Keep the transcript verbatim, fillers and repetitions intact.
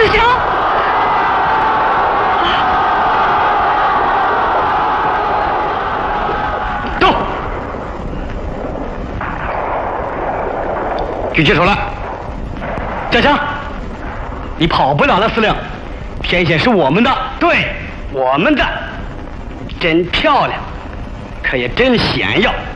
强！ 动！举起手来！ 家强，你跑不了了，司令。天险是我们的， 对，我们的。真漂亮，可也真险要。